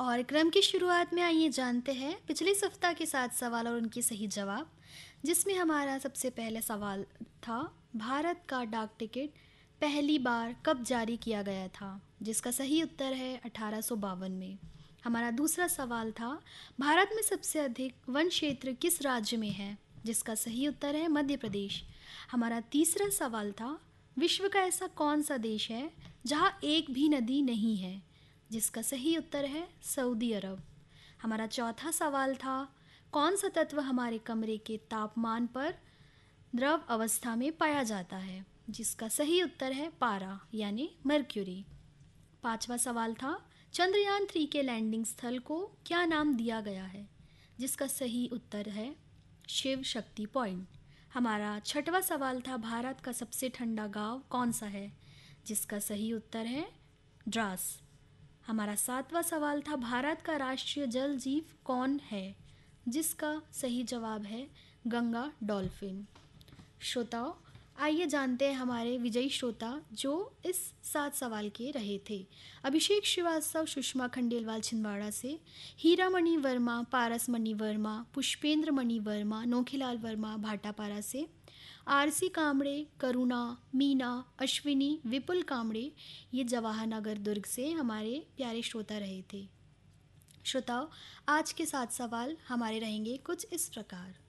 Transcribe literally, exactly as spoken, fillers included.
और क्रम की शुरुआत में आइए जानते हैं पिछले सप्ताह के सात सवाल और उनके सही जवाब, जिसमें हमारा सबसे पहले सवाल था भारत का डाक टिकट पहली बार कब जारी किया गया था, जिसका सही उत्तर है अठारह सौ बावन में। हमारा दूसरा सवाल था भारत में सबसे अधिक वन क्षेत्र किस राज्य में है, जिसका सही उत्तर है मध्य प्रदेश। हमारा तीसरा सवाल था विश्व का ऐसा कौन सा देश है जहाँ एक भी नदी नहीं है, जिसका सही उत्तर है सऊदी अरब। हमारा चौथा सवाल था कौन सा तत्व हमारे कमरे के तापमान पर द्रव अवस्था में पाया जाता है, जिसका सही उत्तर है पारा यानी मर्क्यूरी। पांचवा सवाल था चंद्रयान थ्री के लैंडिंग स्थल को क्या नाम दिया गया है, जिसका सही उत्तर है शिव शक्ति पॉइंट। हमारा छठवां सवाल था भारत का सबसे ठंडा गांव कौन सा है, जिसका सही उत्तर है द्रास। हमारा सातवां सवाल था भारत का राष्ट्रीय जल जीव कौन है, जिसका सही जवाब है गंगा डॉल्फिन। श्रोताओं, आइए जानते हैं हमारे विजयी श्रोता जो इस सात सवाल के रहे थे। अभिषेक श्रीवास्तव सुषमा खंडेलवाल छिंदवाड़ा से, हीरा मणि वर्मा पारस मणि वर्मा पुष्पेंद्र मणि वर्मा नोखीलाल वर्मा भाटापारा से, आरसी कामड़े करुणा मीना अश्विनी विपुल कामड़े ये जवाहर नगर दुर्ग से हमारे प्यारे श्रोता रहे थे। श्रोताओं, आज के सात सवाल हमारे रहेंगे कुछ इस प्रकार।